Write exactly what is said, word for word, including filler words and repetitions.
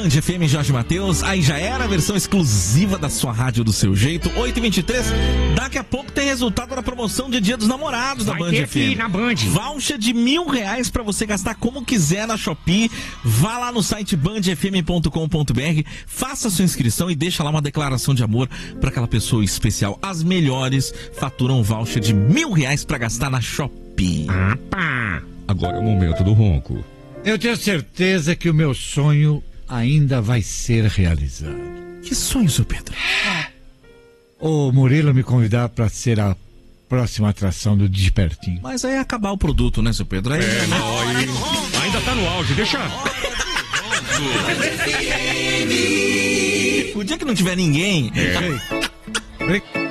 Band F M Jorge Mateus, aí já era a versão exclusiva da sua rádio do seu jeito, oito e vinte e três. Daqui a pouco tem resultado da promoção de Dia dos Namorados da Vai Band ter F M. aqui na Band. Voucher de mil reais pra você gastar como quiser na Shopee. Vá lá no site band f m ponto com ponto b r, faça sua inscrição e deixa lá uma declaração de amor pra aquela pessoa especial. As melhores faturam um voucher de mil reais pra gastar na Shopee. Opa! Agora é o momento do ronco. Eu tenho certeza que o meu sonho ainda vai ser realizado. Que sonho, seu Pedro? O Murilo me convidar para ser a próxima atração do Despertinho. Mas aí é acabar o produto, né, seu Pedro? Aí, É, não, aí, ainda tá no auge, deixa. o dia que não tiver ninguém... Ei, ei.